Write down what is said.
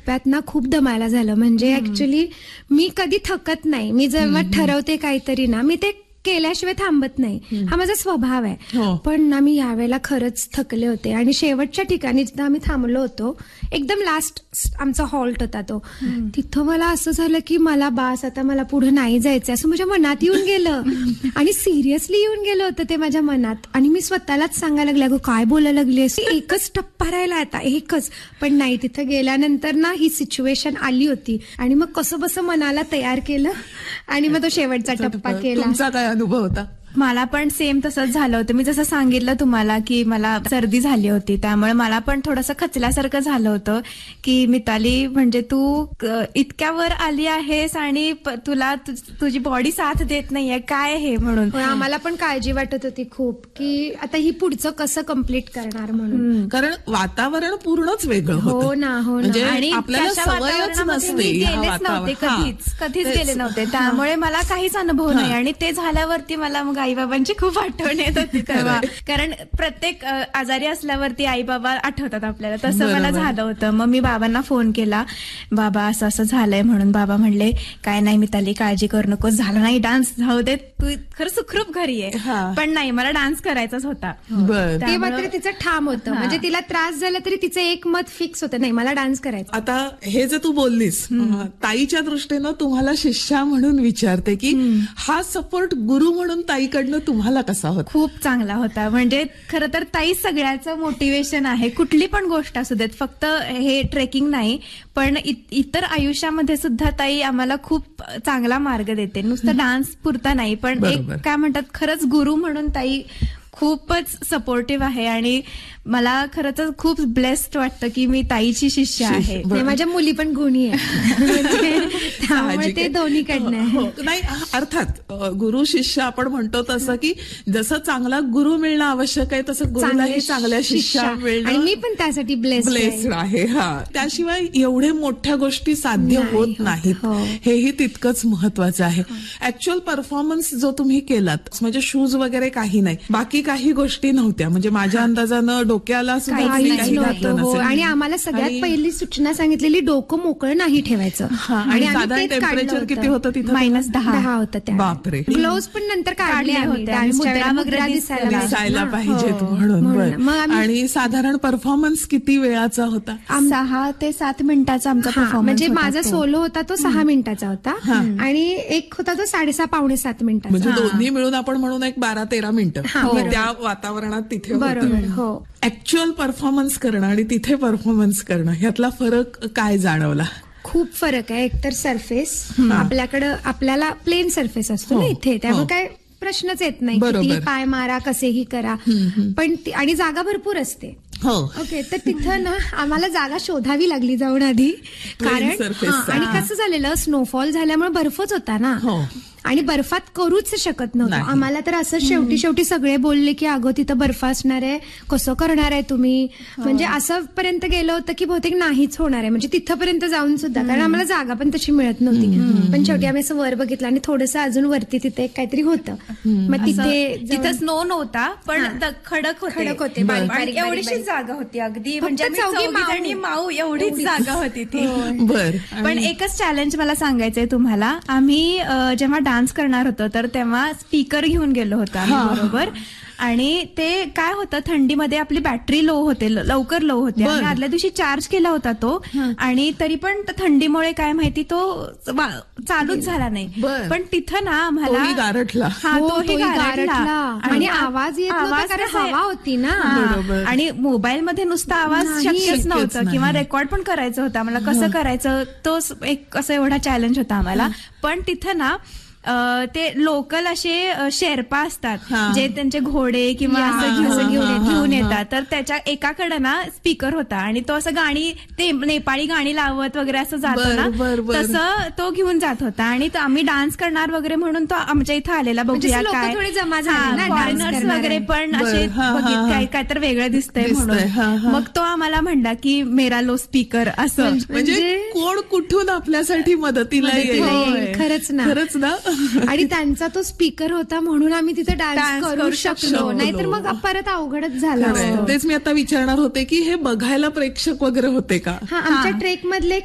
टप्प्यात ना खूप दमायला झालं. म्हणजे ऍक्च्युली मी कधी थकत नाही. मी जेव्हा ठरवते काहीतरी ना, मी ते केल्याशिवाय थांबत नाही. हा माझा स्वभाव आहे. पण ना मी यावेळेला खरंच थकले होते आणि शेवटच्या ठिकाणी जिथं आम्ही थांबलो होतो, एकदम लास्ट आमचा हॉल्ट होता तो, तिथं मला असं झालं की मला बास, आता मला पुढे नाही जायचं असं माझ्या मनात येऊन गेलं. आणि सिरियसली येऊन गेलं होतं ते माझ्या मनात. आणि मी स्वतःलाच सांगायला लागले, अगं काय बोलायला लागलीस, एकच टप्पा राहिला आता, एकच. पण नाही, तिथं गेल्यानंतर ना ही सिच्युएशन आली होती आणि मग कसं बसं मनाला तयार केलं आणि मग तो शेवटचा टप्पा केला. तुमचा काय अनुभव होता? मला पण सेम तसंच झालं होतं. मी जसं सांगितलं तुम्हाला की मला सर्दी झाली होती, त्यामुळे मला पण थोडंसं खचल्यासारखं झालं होतं की मिताली, म्हणजे तू इतक्या वर आली आहेस आणि तुला तुझी बॉडी साथ देत नाहीये, काय हे म्हणून. आम्हाला पण काळजी वाटत होती खूप की आता ही पुढचं कसं कम्प्लीट करणार म्हणून. कारण वातावरण पूर्णच वेगळं होतं. हो ना. म्हणजे आणि आपल्याला सवयच नसते. गेलेच नव्हते, कधीच गेले नव्हते, त्यामुळे मला काहीच अनुभव नाही. आणि ते झाल्यावरती मला मग आई बाबांची खूप आठवण येत होती तेव्हा. कारण प्रत्येक आजारी असल्यावरती आई बाबा आठवतात आपल्याला, तसं मला झालं होतं. मग मी बाबांना फोन केला, बाबा असं असं झालंय म्हणून. बाबा म्हणले, काय नाही मिताली, काळजी करू नकोस, झालं नाही डान्स, जाऊ दे, तू खरं सुखरूप घरी आहे. पण नाही, मला डान्स करायचाच होता. ते मात्र तिचं ठाम होतं. म्हणजे तिला त्रास झाला तरी तिचं एक मत फिक्स होतं, नाही मला डान्स करायचा. आता हे जे तू बोललीस, ताईच्या दृष्टीनं तुम्हाला शिष्या म्हणून विचारते की हा सपोर्ट गुरु म्हणून ताईकडनं तुम्हाला कसा होता? खूप चांगला होता. म्हणजे खरं तर ताई सगळ्याचं मोटिवेशन आहे, कुठली पण गोष्ट असू देत, फक्त हे ट्रेकिंग नाही पण इतर आयुष्यामध्ये सुद्धा ताई आम्हाला खूप चांगला मार्ग देते. नुसतं डान्स पुरता नाही, पण एक काय म्हणतात, खरंच गुरु म्हणून ताई खूपच सपोर्टिव्ह आहे. आणि मला खरंच खूप ब्लेस्ड वाटतं की मी ताईची शिष्य आहे. माझ्या मुली पण गुणी आहे, त्यामुळे ते दोन्हीकडनं आहे. नाही, अर्थात गुरु शिष्य आपण म्हणतो तसं की जसं चांगला गुरु मिळणं आवश्यक आहे, तसं गुरुलाही चांगल्या शिष्या मिळणं. आणि मी पण त्यासाठी ब्लेस्ड आहे. त्याशिवाय एवढे मोठ्या गोष्टी साध्य होत नाहीत, हेही तितकंच महत्वाचं आहे. ऍक्च्युअल परफॉर्मन्स जो तुम्ही केलात, म्हणजे शूज वगैरे काही नाही, बाकी काही गोष्टी नव्हत्या. म्हणजे माझ्या अंदाजानं डोक्याला सुद्धा काही घातलं नसेल. आणि आम्हाला सगळ्यात पहिली सूचना सांगितलेली, डोकं मोकळं नाही ठेवायचं. आणि साधारण टेम्परेचर किती होतं तिथं? -10 होतं. बापरे. ग्लोव्ज पण नंतर काढले होते, मुद्रा दिसायला पाहिजेत म्हणून. आणि साधारण परफॉर्मन्स किती वेळाचा होता? 6 ते 7 मिनिटाचा आमचा परफॉर्मन्स. म्हणजे माझा सोलो होता तो 6 मिनिटाचा होता आणि एक होता तो 6.5 पावणे 7 मिनिटाचा. म्हणजे दोन्ही मिळून आपण म्हणून एक 12-13 मिनिटं त्या वातावरणात तिथे होतं. ऍक्च्युअल परफॉर्मन्स करणं आणि तिथे परफॉर्मन्स करणं ह्यातला फरक काय जाणवला? खूप फरक आहे. एकतर सरफेस, आपल्याला प्लेन सरफेस असतो ना इथे, त्यामुळे काय प्रश्नच येत नाही, किती पाय मारा, कसेही करा. पण आणि जागा भरपूर असते. ओके, तर तिथं ना आम्हाला जागा शोधावी लागली जाऊन आधी. कारण आणि कसं झालेलं, स्नोफॉल झाल्यामुळे बर्फच होता ना, आणि बर्फात करूच शकत नव्हतं आम्हाला. तर असं शेवटी सगळे बोलले की अगं तिथं बर्फ असणार आहे, कसं करणार आहे तुम्ही. म्हणजे असं पर्यंत गेलं होतं की बहुतेक नाहीच होणार आहे, म्हणजे तिथपर्यंत जाऊन सुद्धा, कारण आम्हाला जागा पण तशी मिळत नव्हती. पण शेवटी आम्ही असं वर बघितलं आणि थोडंसं अजून वरती तिथे एक काहीतरी होतं. मग तिथे स्नो नव्हता, पण खडक होते, एवढीशी जागा होती अगदी. म्हणजे माऊ एवढीच जागा होती ती. पण एकच चॅलेंज मला सांगायचंय तुम्हाला. आम्ही जेव्हा डान्स करणार होतो तर तेव्हा स्पीकर घेऊन गेलो होतो आम्ही बरोबर. आणि ते काय होतं, थंडीमध्ये आपली बॅटरी लवकर लो होते. आणि आदल्या दिवशी चार्ज केला होता तो, आणि तरी पण थंडीमुळे काय माहिती तो चालूच झाला नाही. पण तिथं ना आम्हाला गारठला, तोही गारठला आणि आवाज येत नव्हता, कारण हवा होती ना. आणि मोबाईलमध्ये नुसता आवाज शक्यच नव्हतं, किंवा रेकॉर्ड पण करायचं होतं आम्हाला. कसं करायचं, तो एक असं एवढा चॅलेंज होता आम्हाला. पण तिथं ना ते लोकल असे शेर्पा असतात जे त्यांचे घोडे किंवा असं घेऊन येतात. तर त्याच्या एकाकडे ना स्पीकर होता आणि तो असं गाणी, ते नेपाळी गाणी लावत वगैरे असं जातो ना, तसं तो घेऊन जात होता. आणि आम्ही डान्स करणार वगैरे म्हणून तो आमच्या इथं आलेला, बघूया काय फॉरेनर्स वगैरे पण असे काय तर वेगळं दिसतंय म्हणून. मग तो आम्हाला म्हणला की मेरा लो स्पीकर, असं. म्हणजे कोण कुठून आपल्यासाठी मदतीला येईल. खरंच ना. आणि त्यांचा तो स्पीकर होता म्हणून आम्ही तिथे डान्स करू शकलो, नाहीतर मग परत अवघडच झालं. तेच मी आता विचारणार होते की हे बघायला प्रेक्षक वगैरे होते का? आमच्या ट्रेक मधले